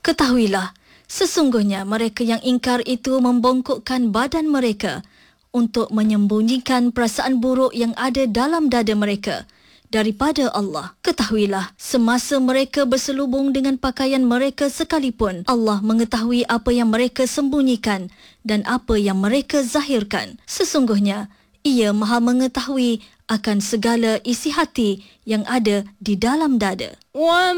Ketahuilah, sesungguhnya mereka yang ingkar itu membongkokkan badan mereka untuk menyembunyikan perasaan buruk yang ada dalam dada mereka daripada Allah. Ketahuilah, semasa mereka berselubung dengan pakaian mereka sekalipun, Allah mengetahui apa yang mereka sembunyikan dan apa yang mereka zahirkan. Sesungguhnya, Ia Maha mengetahui akan segala isi hati yang ada di dalam dada.